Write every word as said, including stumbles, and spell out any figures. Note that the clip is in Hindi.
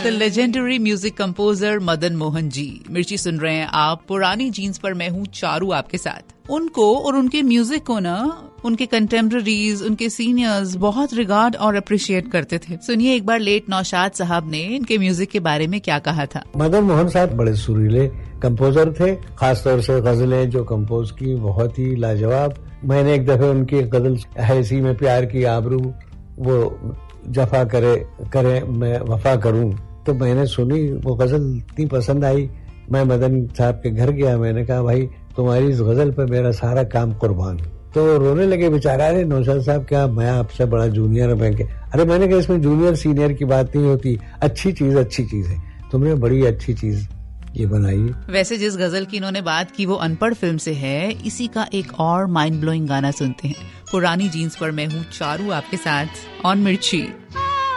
The legendary music composer Madan Mohan ji. मिर्ची सुन रहे हैं आप, पुरानी जीन्स पर मैं हूँ चारू आपके साथ। उनको और उनके म्यूजिक को ना उनके कंटेम्पररीज, उनके सीनियर्स बहुत रिगार्ड और अप्रिशिएट करते थे। सुनिए एक बार लेट नौशाद साहब ने इनके म्यूजिक के बारे में क्या कहा था। मदन मोहन साहब बड़े सुरीले कंपोजर थे, खासतौर से गजलें जो कंपोज की बहुत ही लाजवाब। मैंने एक दफे उनकी गजल है इसी में प्यार की आबरू वो जफा करे करे मैं वफा करूं, तो मैंने सुनी, वो गजल इतनी पसंद आई। मैं मदन साहब के घर गया, मैंने कहा भाई तुम्हारी इस गजल पे मेरा सारा काम कुर्बान। तो रोने लगे बेचारा। अरे नौशाद साहब क्या मैं आपसे बड़ा जूनियर मैं के अरे मैंने कहा इसमें जूनियर सीनियर की बात नहीं होती, अच्छी चीज अच्छी चीज है, तुमने बड़ी अच्छी चीज ये बनाई। वैसे जिस गजल की इन्होंने बात की वो अनपढ़ फिल्म से है। इसी का एक और माइंड ब्लोइंग गाना सुनते हैं। पुरानी जीन्स पर मैं हूँ चारू आपके साथ ऑन मिर्ची।